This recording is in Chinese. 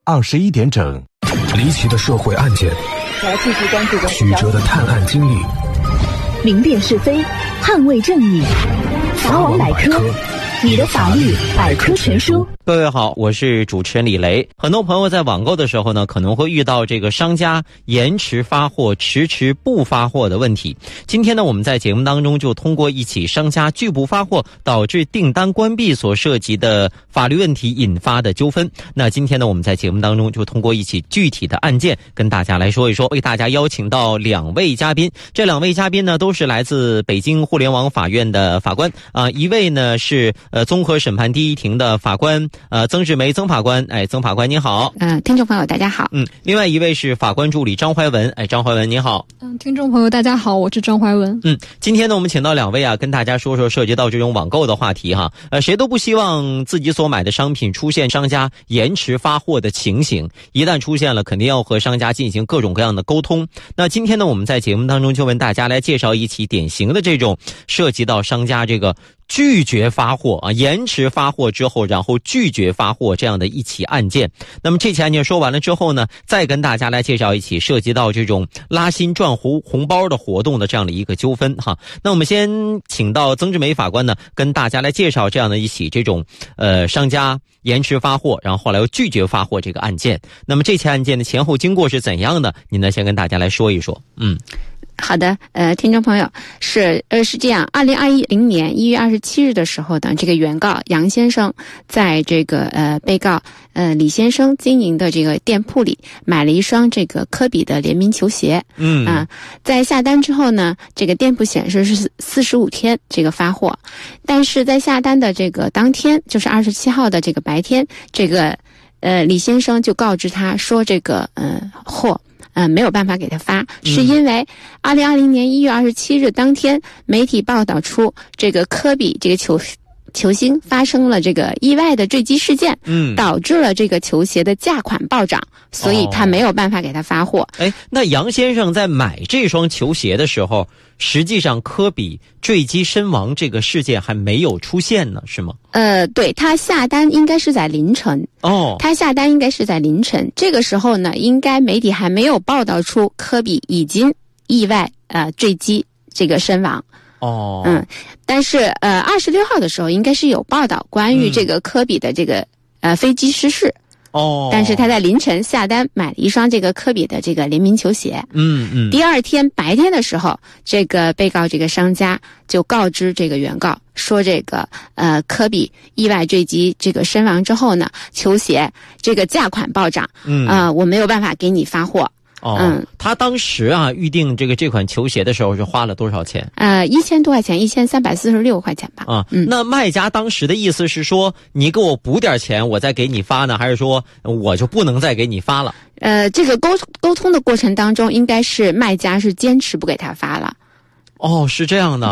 21点整，离奇的社会案件， 来继续关注的曲折的探案经历， 明辨是非，捍卫正义。法网百科，你的法律百科全书。 各位好，我是主持人李雷。很多朋友在网购的时候呢，可能会遇到这个商家延迟发货、迟迟不发货的问题。今天呢，我们在节目当中就通过一起商家拒不发货导致订单关闭所涉及的法律问题引发的纠纷。那今天呢，我们在节目当中就通过一起具体的案件跟大家来说一说，为大家邀请到2位嘉宾。这2位嘉宾呢，都是来自北京互联网法院的法官一位呢是综合审判第一庭的法官曾志梅曾法官。曾法官您好。 听众朋友大家好。 另外一位是法官助理张怀文。张怀文您好。 听众朋友大家好，我是张怀文。 今天呢，我们请到2位跟大家说说涉及到这种网购的话题哈。谁都不希望自己所买的商品出现商家延迟发货的情形，一旦出现了，肯定要和商家进行各种各样的沟通。那今天呢，我们在节目当中就为大家来介绍一起典型的这种涉及到商家这个拒绝发货延迟发货之后，然后拒绝发货这样的一起案件。那么这起案件说完了之后呢，再跟大家来介绍一起涉及到这种拉新赚红包的活动的这样的一个纠纷哈。那我们先请到曾志梅法官呢，跟大家来介绍这样的一起这种商家延迟发货，然后后来又拒绝发货这个案件。那么这起案件的前后经过是怎样的？您呢先跟大家来说一说。 好的，听众朋友，是这样，2020年1月27日的时候呢，这个原告杨先生在这个被告李先生经营的这个店铺里买了一双这个科比的联名球鞋。在下单之后呢，这个店铺显示是45天这个发货，但是在下单的这个当天，就是27号的这个白天，这个李先生就告知他说这个货没有办法给他发，是因为2020年1月27日当天，媒体报道出这个科比这个球星发生了这个意外的坠机事件，导致了这个球鞋的价款暴涨，所以他没有办法给他发货。 那杨先生在买这双球鞋的时候，实际上科比坠机身亡这个事件还没有出现呢，是吗？ 对，他下单应该是在凌晨。他下单应该是在凌晨，这个时候呢，应该媒体还没有报道出科比已经意外坠机这个身亡。但是26号的时候应该是有报道关于这个科比的这个飞机失事。但是他在凌晨下单买了一双这个科比的这个联名球鞋。第二天白天的时候，这个被告这个商家就告知这个原告说，这个科比意外坠机这个身亡之后呢，球鞋这个价款暴涨，我没有办法给你发货。 他当时预定这款球鞋的时候是花了多少钱 ？1000多块钱，1346块钱吧。 那卖家当时的意思是说，你给我补点钱，我再给你发呢，还是说我就不能再给你发了？ 这个沟通的过程当中，应该是卖家是坚持不给他发了。 是这样的。